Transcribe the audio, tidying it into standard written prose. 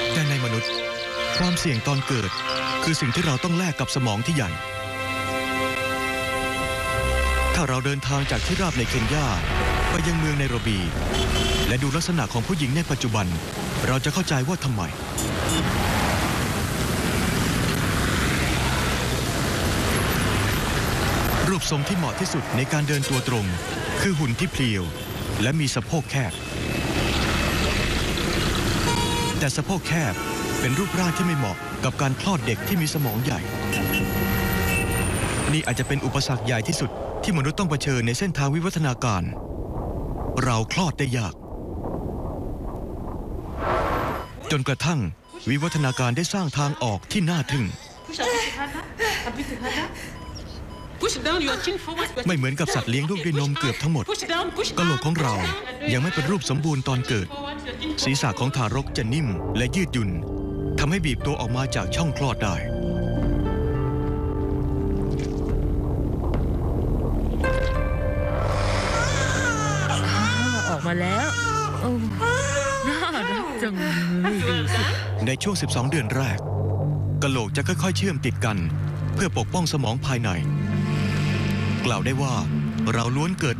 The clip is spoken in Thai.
แต่ในมนุษย์ความเสี่ยงตอนเกิดคือสิ่งที่เราต้องแลกกับสมองที่ใหญ่ถ้าเราเดินทางจากที่ราบในเคนยาไปยังเมืองไนโรบีและดูลักษณะของผู้หญิงในปัจจุบันเราจะเข้าใจว่าทำไมรูปทรงที่เหมาะที่สุดในการเดินตัวตรงคือหุ่นที่เพรียวและมีสะโพกแคบแต่สะโพกแคบเป็นรูปร่างที่ไม่เหมาะกับการคลอดเด็กที่มีสมองใหญ่นี่อาจจะเป็นอุปสรรคใหญ่ที่สุดที่มนุษย์ต้องเผชิญในเส้นทางวิวัฒนาการเราคลอดได้ยากจนกระทั่งวิวัฒนาการได้สร้างทางออกที่น่าทึ่งไม่เหมือนกับสัตว์เลี้ยงลูกด้วยนมเกือบทั้งหมดกะโหลกของเรายังไม่เป็นรูปสมบูรณ์ตอนเกิดศีรษะของทารกจะนิ่มและยืดหยุ่นทำให้บีบตัวออกมาจากช่องคลอดได้ออกมาแล้วน่ารักจังเลยดูสิในช่วง12 เดือนแรกกะโหลกจะค่อยๆเชื่อมติดกันเพื่อปกป้องสมองภายในกล่าวได้ว่าเราล้วนเกิด